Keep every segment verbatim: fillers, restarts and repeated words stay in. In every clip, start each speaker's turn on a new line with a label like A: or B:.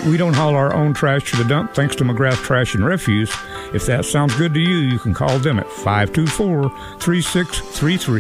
A: We don't haul our own trash to the dump thanks to McGrath Trash and Refuse. If that sounds good to you, you can call them at five two four, three six three three.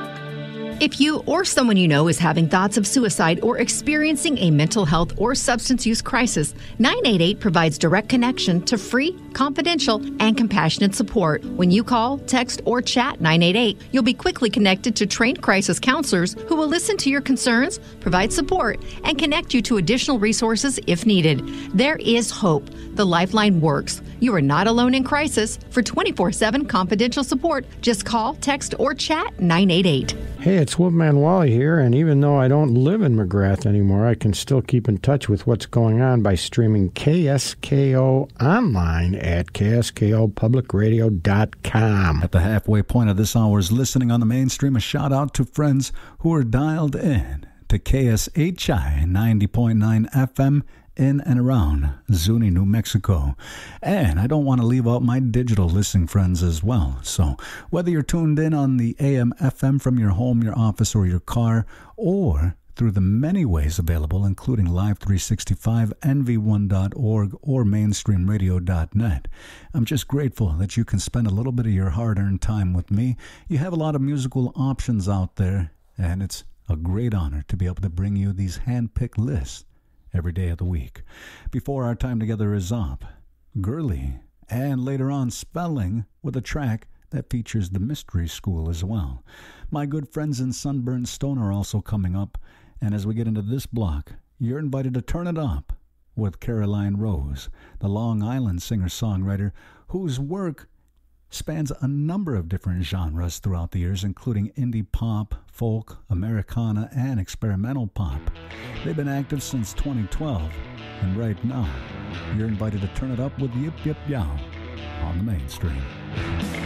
B: If you or someone you know is having thoughts of suicide or experiencing a mental health or substance use crisis, nine eight eight provides direct connection to free, confidential, and compassionate support. When you call, text, or chat nine eight eight, you'll be quickly connected to trained crisis counselors who will listen to your concerns, provide support, and connect you to additional resources if needed. There is hope. The Lifeline works. You are not alone in crisis. For twenty-four seven confidential support, just call, text, or chat nine eight eight.
C: Hey, it's Wolfman Wally here, and even though I don't live in McGrath anymore, I can still keep in touch with what's going on by streaming K S K O online at K S K O public radio dot com.
D: At the halfway point of this hour's listening on the mainstream, a shout out to friends who are dialed in to K S H I ninety point nine F M in and around Zuni, New Mexico. And I don't want to leave out my digital listening friends as well. So whether you're tuned in on the A M F M from your home, your office, or your car, or through the many ways available, including Live three sixty-five, N V one dot org, or mainstream radio dot net. I'm just grateful that you can spend a little bit of your hard-earned time with me. You have a lot of musical options out there, and it's a great honor to be able to bring you these hand-picked lists every day of the week. Before our time together is up, Gurley, and later on Spelling, with a track that features the Mystery School as well. My good friends in Sunburned Stone are also coming up, and as we get into this block, you're invited to turn it up with Caroline Rose, the Long Island singer-songwriter whose work spans a number of different genres throughout the years, including indie pop, folk, Americana, and experimental pop. They've been active since twenty twelve, and right now, you're invited to turn it up with Yip Yip Yow on the mainstream.